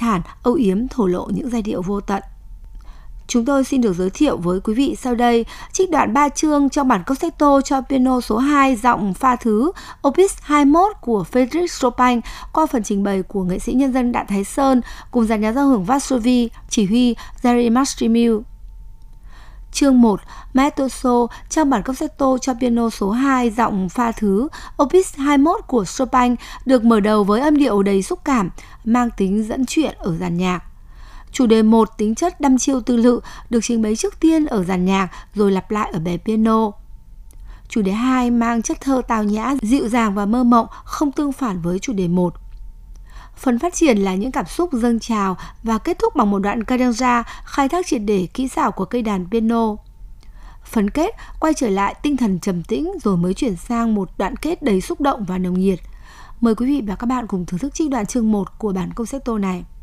thản, âu yếm thổ lộ những giai điệu vô tận. Chúng tôi xin được giới thiệu với quý vị sau đây trích đoạn 3 chương trong bản concerto cho piano số 2 giọng pha thứ Opus 21 của Frédéric Chopin qua phần trình bày của nghệ sĩ nhân dân Đặng Thái Sơn cùng dàn nhạc giao hưởng Varsovie chỉ huy Jerry Maximil. Chương 1, Maestoso trong bản concerto cho piano số 2 giọng pha thứ Opus 21 của Chopin được mở đầu với âm điệu đầy xúc cảm, mang tính dẫn chuyện ở dàn nhạc. Chủ đề 1 tính chất đăm chiêu tư lự được trình bày trước tiên ở dàn nhạc rồi lặp lại ở bè piano. Chủ đề 2 mang chất thơ tao nhã, dịu dàng và mơ mộng, không tương phản với chủ đề 1. Phần phát triển là những cảm xúc dâng trào và kết thúc bằng một đoạn cadenza khai thác triệt để kỹ xảo của cây đàn piano. Phần kết quay trở lại tinh thần trầm tĩnh rồi mới chuyển sang một đoạn kết đầy xúc động và nồng nhiệt. Mời quý vị và các bạn cùng thưởng thức trích đoạn chương 1 của bản concerto này.